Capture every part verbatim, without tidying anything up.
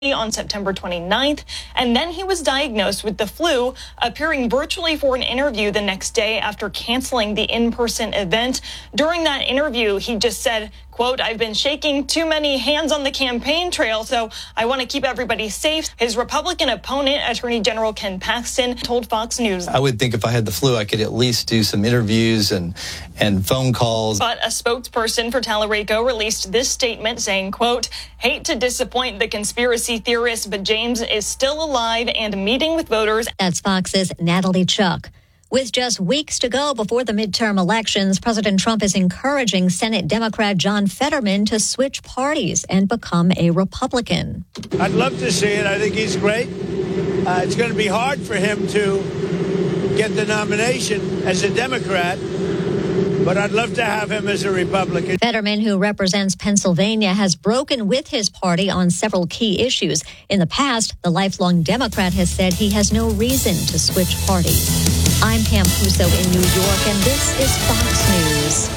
on September twenty-ninth, and then he was diagnosed with the flu, appearing virtually for an interview the next day after canceling the in-person event. During that interview, he just said, quote, "I've been shaking too many hands on the campaign trail, so I want to keep everybody safe." His Republican opponent, Attorney General Ken Paxton, told Fox News. I would think if I had the flu, I could at least do some interviews and, and phone calls. But a spokesperson for Tallarico released this statement saying, quote, "Hate to disappoint the conspiracy theorists, but James is still alive and meeting with voters." That's Fox's Natalie Chuck. With just weeks to go before the midterm elections, President Trump is encouraging Senate Democrat John Fetterman to switch parties and become a Republican. I'd love to see it. I think he's great. Uh, it's going to be hard for him to get the nomination as a Democrat, but I'd love to have him as a Republican. Fetterman, who represents Pennsylvania, has broken with his party on several key issues. In the past, the lifelong Democrat has said he has no reason to switch parties. I'm Pam Puso in New York, and this is Fox News.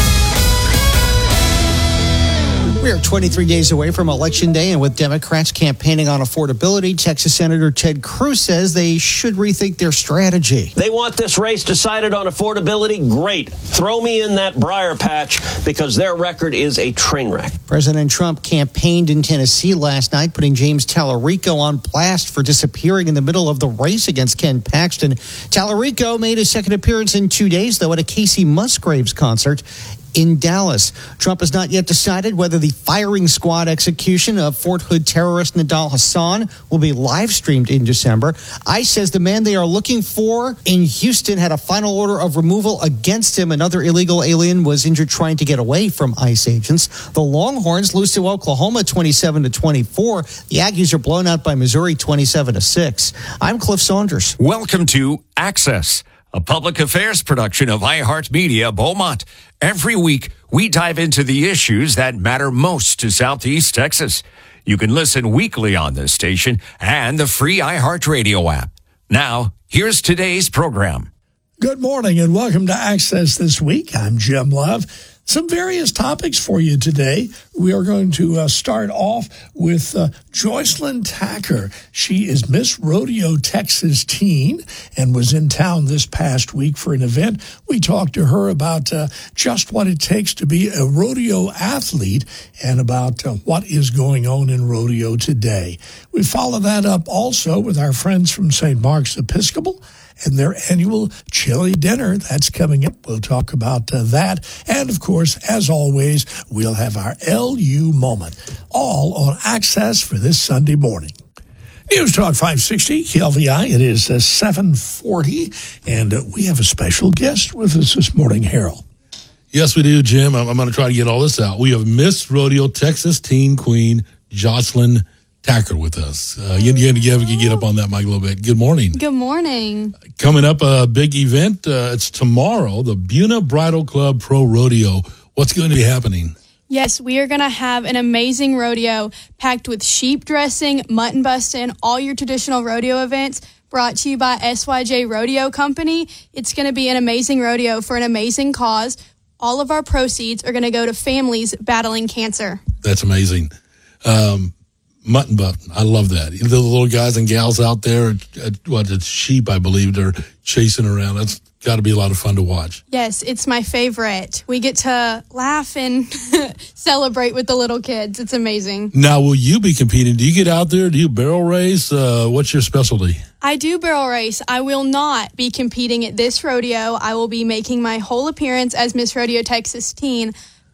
We are twenty-three days away from Election Day, and with Democrats campaigning on affordability, Texas Senator Ted Cruz says they should rethink their strategy. They want this race decided on affordability? Great. Throw me in that briar patch, because their record is a train wreck. President Trump campaigned in Tennessee last night, putting James Tallarico on blast for disappearing in the middle of the race against Ken Paxton. Tallarico made his second appearance in two days, though, at a Casey Musgraves concert in Dallas. Trump has not yet decided whether the firing squad execution of Fort Hood terrorist Nidal Hasan will be live streamed in December. ICE says the man they are looking for in Houston had a final order of removal against him. Another illegal alien was injured trying to get away from ICE agents. The Longhorns lose to Oklahoma twenty-seven to twenty-four. The Aggies are blown out by Missouri twenty-seven to six. I'm Cliff Saunders. Welcome to Access, a public affairs production of iHeartMedia Beaumont. Every week, we dive into the issues that matter most to Southeast Texas. You can listen weekly on this station and the free iHeartRadio app. Now, here's today's program. Good morning and welcome to Access This Week. I'm Jim Love. Some various topics for you today. We are going to uh, start off with uh, Joycelyn Tacker. She is Miss Rodeo Texas Teen and was in town this past week for an event. We talked to her about uh, just what it takes to be a rodeo athlete and about uh, what is going on in rodeo today. We follow that up also with our friends from Saint Mark's Episcopal and their annual chili dinner. That's coming up. We'll talk about uh, that. And, of course, as always, we'll have our L U moment, all on Access for this Sunday morning. News Talk five sixty, K L V I. It is uh, seven forty, and uh, we have a special guest with us this morning, Harold. Yes, we do, Jim. I'm, I'm going to try to get all this out. We have Miss Rodeo Texas Teen Queen Joycelyn Tacker with us. Uh, you, you, you have to get up on that mic a little bit. Good morning. Good morning. Coming up, a big event. Uh, it's tomorrow, the Buna Bridal Club Pro Rodeo. What's going to be happening? Yes, we are going to have an amazing rodeo packed with sheep dressing, mutton busting, all your traditional rodeo events, brought to you by S Y J Rodeo Company. It's going to be an amazing rodeo for an amazing cause. All of our proceeds are going to go to families battling cancer. That's amazing. Um, Mutton button. I love that. The little guys and gals out there, uh, what, it's sheep, I believe, they're chasing around. That's got to be a lot of fun to watch. Yes, it's my favorite. We get to laugh and celebrate with the little kids. It's amazing. Now, will you be competing? Do you get out there? Do you barrel race? Uh, what's your specialty? I do barrel race. I will not be competing at this rodeo. I will be making my whole appearance as Miss Rodeo Texas Teen.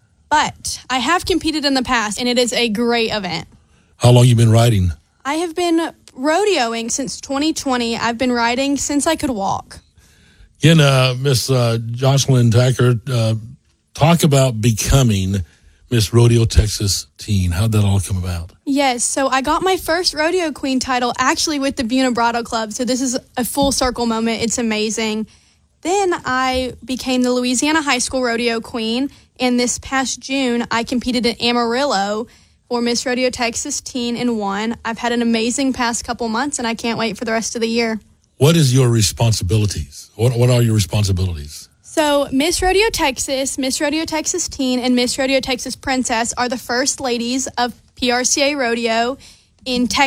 But I have competed in the past, and it is a great event. How long you been riding? I have been rodeoing since twenty twenty. I've been riding since I could walk. Again, uh, Miss uh, Joycelyn Tacker, uh, talk about becoming Miss Rodeo Texas Teen. How'd that all come about? Yes, so I got my first rodeo queen title actually with the Buna Bridal Club. So this is a full circle moment. It's amazing. Then I became the Louisiana High School Rodeo Queen. And this past June, I competed in Amarillo for Miss Rodeo Texas Teen and won. I've had an amazing past couple months, and I can't wait for the rest of the year. What is your responsibilities? What What are your responsibilities? So Miss Rodeo Texas, Miss Rodeo Texas Teen, and Miss Rodeo Texas Princess are the first ladies of P R C A Rodeo. in Texas.